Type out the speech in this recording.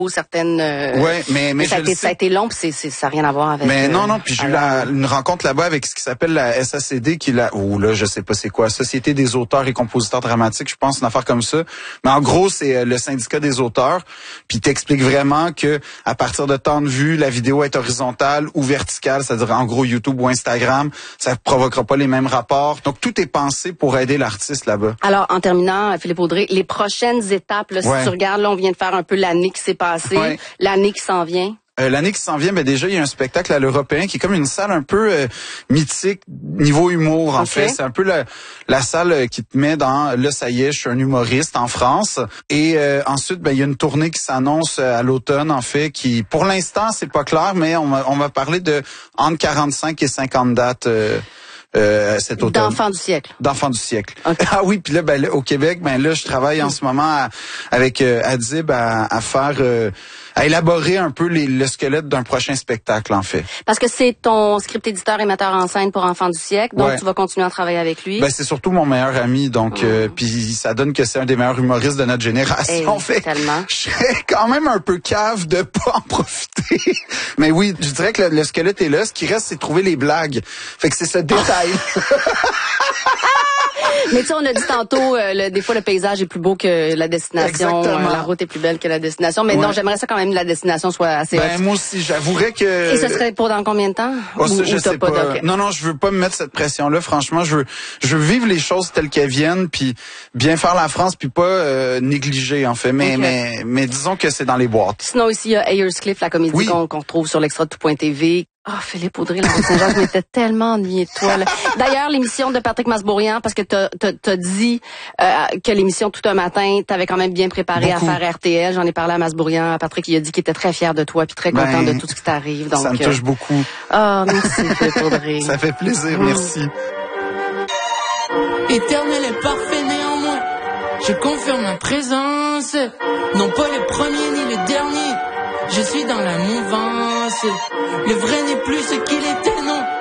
certaines. Ouais, mais ça a été long, puis ça n'a rien à voir avec. Mais non, puis j'ai eu une rencontre là-bas avec ce qui s'appelle la SACD, qui est je sais pas c'est quoi, Société des auteurs et compositeurs dramatiques, je pense, une affaire comme ça. Mais en gros, c'est le syndicat des auteurs. Puis t'expliques vraiment que à partir de temps de vue, la vidéo est horizontale ou verticale, c'est-à-dire en gros YouTube ou Instagram, ça provoquera pas les mêmes rapports. Donc tout est pensé pour aider l'artiste là-bas. Alors en terminant, Philippe Audrey, les prochaines étapes, là, si tu regardes, là, on vient de faire un peu l'année qui s'est passée. L'année qui s'en vient. L'année qui s'en vient, déjà, il y a un spectacle à l'Européen qui est comme une salle un peu mythique, niveau humour, en fait. C'est un peu la salle qui te met dans, là, ça y est, je suis un humoriste en France. Et ensuite, il y a une tournée qui s'annonce à l'automne, en fait, qui, pour l'instant, c'est pas clair, mais on va parler de entre 45 et 50 dates. Cet automne. D'enfants du siècle. D'enfants du siècle. Okay. Ah oui, puis là, au Québec, là, je travaille en ce moment avec Adib à faire, à élaborer un peu le squelette d'un prochain spectacle, en fait. Parce que c'est ton script éditeur et metteur en scène pour Enfants du siècle, donc tu vas continuer à travailler avec lui. C'est surtout mon meilleur ami, donc puis ça donne que c'est un des meilleurs humoristes de notre génération. Tellement. Je serais quand même un peu cave de pas en profiter. Mais oui, je dirais que le squelette est là. Ce qui reste, c'est de trouver les blagues. Fait que c'est ce détail. Mais tu sais, on a dit tantôt, des fois le paysage est plus beau que la destination. La route est plus belle que la destination. Mais non, j'aimerais ça quand même que la destination soit assez haute. Moi aussi, j'avouerais que... Et ce serait pour dans combien de temps? Je sais pas. Non, je veux pas me mettre cette pression-là. Franchement, je veux vivre les choses telles qu'elles viennent, puis bien faire la France, puis pas négliger, en fait. Mais disons que c'est dans les boîtes. Sinon, ici, il y a Ayerscliff, la comédie qu'on retrouve sur l'extra de tout.tv. Philippe Audrey, la Saint-Jean, je m'étais tellement ennuyée de toi. Là. D'ailleurs, l'émission de Patrick Masbourian, parce que t'as dit que l'émission Tout un matin, t'avais quand même bien préparé à faire RTL. J'en ai parlé à Masbourian, à Patrick, il a dit qu'il était très fier de toi, puis très content de tout ce qui t'arrive. Donc, ça me touche beaucoup. Merci Philippe Audrey. Ça fait plaisir, merci. Éternel et parfait néanmoins, je confirme ma présence, non pas le premier ni le dernier. Je suis dans la mouvance. Le vrai n'est plus ce qu'il était, non.